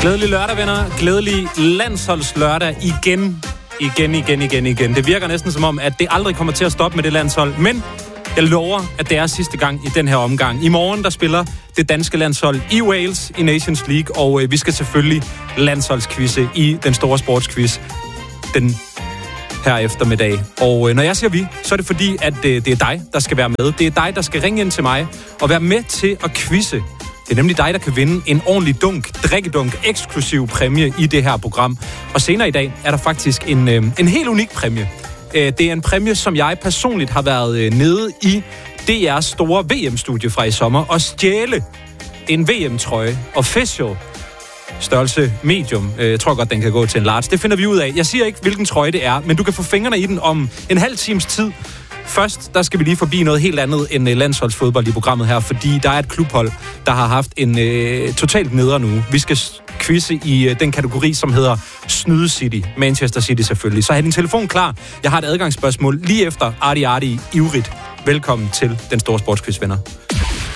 Glædelig lørdag, venner. Glædelig landsholdslørdag igen. Det virker næsten som om, at det aldrig kommer til at stoppe med det landshold. Men jeg lover, at det er sidste gang i den her omgang. I morgen, der spiller det danske landshold i Wales i Nations League. Og vi skal selvfølgelig landsholdsquizze i den store sportsquiz den her eftermiddag. Og når jeg siger vi, så er det fordi, at det er dig, der skal være med. Det er dig, der skal ringe ind til mig og være med til at quizze. Det er nemlig dig, der kan vinde en ordentlig drikkedunk, eksklusiv præmie i det her program. Og senere i dag er der faktisk en helt unik præmie. Det er en præmie, som jeg personligt har været nede i DR's store VM-studie fra i sommer og stjæle en VM-trøje, official, størrelse medium. Jeg tror godt, den kan gå til en large. Det finder vi ud af. Jeg siger ikke, hvilken trøje det er, men du kan få fingrene i den om en halv times tid. Først, der skal vi lige forbi noget helt andet end landsholdsfodbold i programmet her, fordi der er et klubhold, der har haft en totalt nederen uge. Vi skal quizze i den kategori, som hedder Snyde City. Manchester City selvfølgelig. Så have din telefon klar. Jeg har et adgangsspørgsmål lige efter Arti ivrigt. Velkommen til den store sportsquiz, venner.